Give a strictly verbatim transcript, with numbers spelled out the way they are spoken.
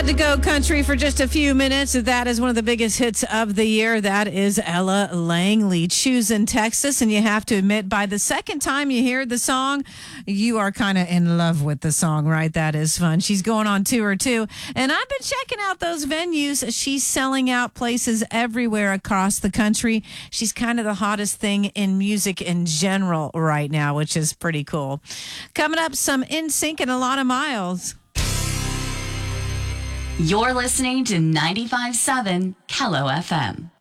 Had to go country for just a few minutes. That is one of the biggest hits of the year. That is Ella Langley, Choosing Texas. And you have to admit, by the second time you hear the song, you are kind of in love with the song, right? That is fun. She's going on tour too. And I've been checking out those venues. She's selling out places everywhere across the country. She's kind of the hottest thing in music in general right now, which is pretty cool. Coming up, some N Sync and a lot of miles. You're listening to ninety-five point seven Kello F M.